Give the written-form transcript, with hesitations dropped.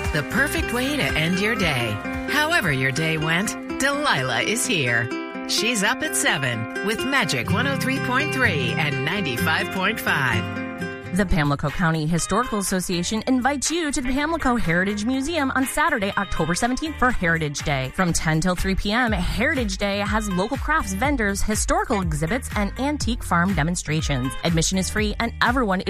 the perfect way to end your day. However your day went, Delilah is here. She's up at 7 with Magic 103.3 and 95.5. The Pamlico County Historical Association invites you to the Pamlico Heritage Museum on Saturday, October 17th for Heritage Day. From 10 till 3 p.m., Heritage Day has local crafts, vendors, historical exhibits, and antique farm demonstrations. Admission is free and everyone